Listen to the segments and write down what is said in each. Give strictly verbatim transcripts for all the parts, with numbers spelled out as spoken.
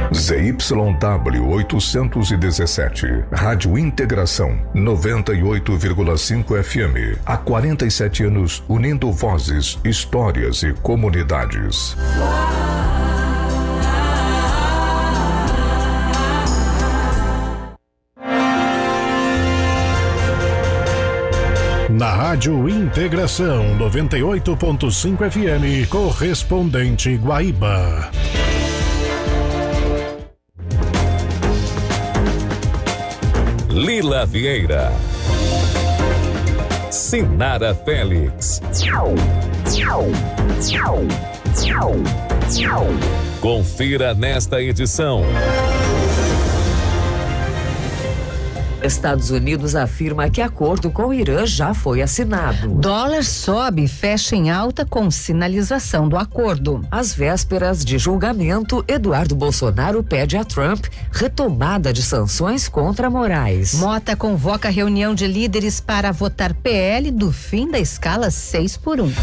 Z Y W oitocentos e dezessete, Rádio Integração, noventa e oito vírgula cinco F M. Há quarenta e sete anos unindo vozes, histórias e comunidades. Na Rádio Integração noventa e oito ponto cinco F M, correspondente Guaíba. Lila Vieira, Sinara Félix. Confira nesta edição. Estados Unidos afirma que acordo com o Irã já foi assinado. Dólar sobe e fecha em alta com sinalização do acordo. Às vésperas de julgamento, Eduardo Bolsonaro pede a Trump retomada de sanções contra Moraes. Mota convoca reunião de líderes para votar P L do fim da escala seis por um.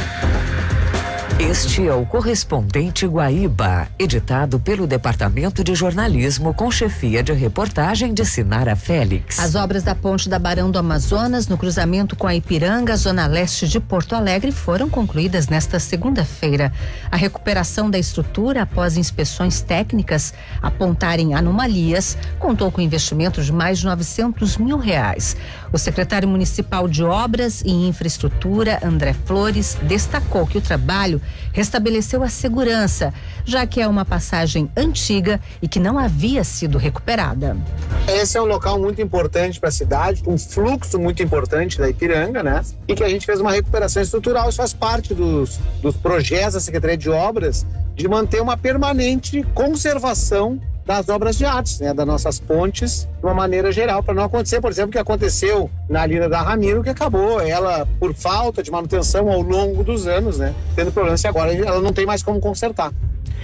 Este é o Correspondente Guaíba, editado pelo Departamento de Jornalismo com chefia de reportagem de Sinara Félix. As obras da ponte da Barão do Amazonas, no cruzamento com a Ipiranga, zona leste de Porto Alegre, foram concluídas nesta segunda-feira. A recuperação da estrutura, após inspeções técnicas apontarem anomalias, contou com investimento de mais de novecentos mil reais. O secretário municipal de Obras e Infraestrutura, André Flores, destacou que o trabalho restabeleceu a segurança, já que é uma passagem antiga e que não havia sido recuperada. Esse é um local muito importante para a cidade, um fluxo muito importante da Ipiranga, né? E que a gente fez uma recuperação estrutural. Isso faz parte dos, dos projetos da Secretaria de Obras de manter uma permanente conservação das obras de arte, né, das nossas pontes, de uma maneira geral, para não acontecer, por exemplo, o que aconteceu na Lina da Ramiro, que acabou ela, por falta de manutenção ao longo dos anos, né, tendo problemas, e agora ela não tem mais como consertar.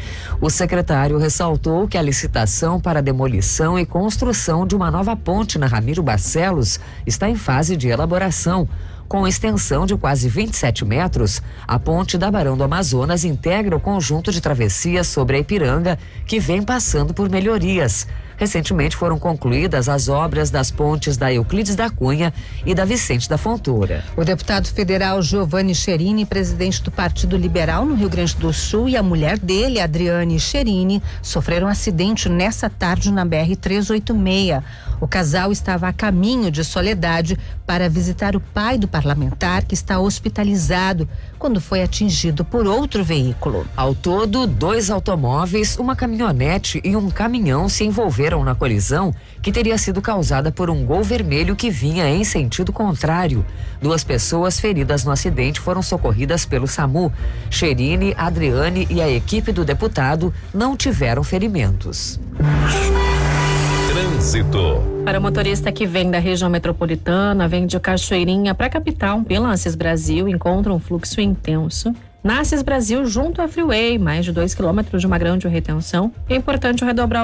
O secretário ressaltou que a licitação para a demolição e construção de uma nova ponte na Ramiro Barcelos está em fase de elaboração. Com extensão de quase vinte e sete metros, a ponte da Barão do Amazonas integra o conjunto de travessias sobre a Ipiranga, que vem passando por melhorias. Recentemente foram concluídas as obras das pontes da Euclides da Cunha e da Vicente da Fontoura. O deputado federal Giovanni Cherini, presidente do Partido Liberal no Rio Grande do Sul, e a mulher dele, Adriane Cherini, sofreram um acidente nessa tarde na B R trezentos e oitenta e seis. O casal estava a caminho de Soledade para visitar o pai do parlamentar, que está hospitalizado, quando foi atingido por outro veículo. Ao todo, dois automóveis, uma caminhonete e um caminhão se envolveram na colisão, que teria sido causada por um Gol vermelho que vinha em sentido contrário. Duas pessoas feridas no acidente foram socorridas pelo SAMU. Cherini, Adriane e a equipe do deputado não tiveram ferimentos. Trânsito. Para o motorista que vem da região metropolitana, vem de Cachoeirinha para a capital, pela Assis Brasil, encontra um fluxo intenso. Na Assis Brasil, junto à Freeway, mais de dois quilômetros de uma grande retenção. É importante redobrar